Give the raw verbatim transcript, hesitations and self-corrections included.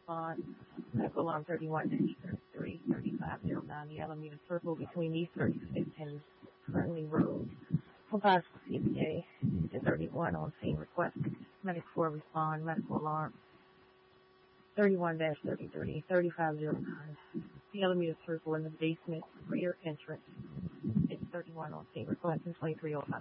response. Medical alarm thirty-one thirty-three, thirty-five oh nine, the Alameda Circle between East thirty-sixth and Fernley Road. Five C P A to thirty-one on scene request. Medic four respond. Medical alarm thirty-one thirty-three, thirty-five oh nine. The Alameda Circle in the basement rear entrance. It's thirty-one on scene request and twenty-three oh five.